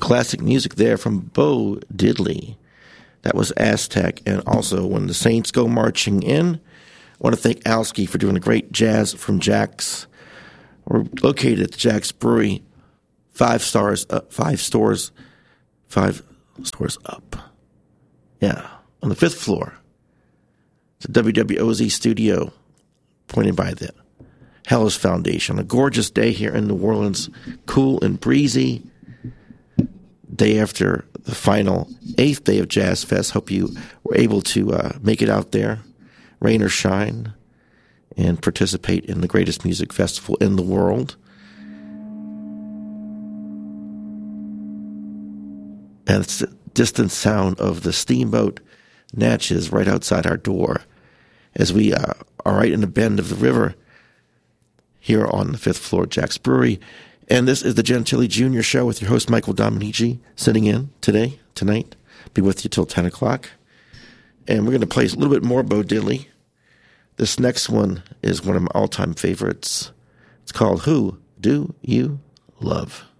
classic music there from Bo Diddley. That was Aztec. And also, When the Saints Go Marching In, I want to thank Alski for doing a great jazz from Jack's. We're located at the Jack's Brewery, 5 stores up. Yeah, on the 5th floor. It's a WWOZ studio pointed by the Hellas Foundation. A gorgeous day here in New Orleans, cool and breezy. Day after the final 8th day of Jazz Fest. Hope you were able to make it out there, rain or shine, and participate in the greatest music festival in the world. And it's the distant sound of the steamboat Natchez right outside our door as we are right in the bend of the river here on the 5th floor of Jack's Brewery. And this is the Gentili Jr. Show with your host, Michael Dominici, sitting in tonight. Be with you till 10 o'clock. And we're going to play a little bit more Bo Diddley. This next one is one of my all-time favorites. It's called Who Do You Love?